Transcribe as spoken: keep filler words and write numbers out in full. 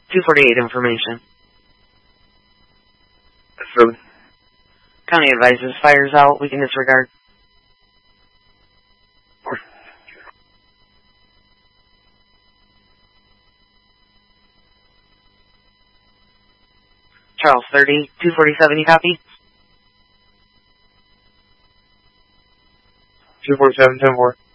two forty-eight information. Seven. County advises fire's out. We can disregard. Charles thirty, two forty-seven, you copy? two forty-seven, ten four.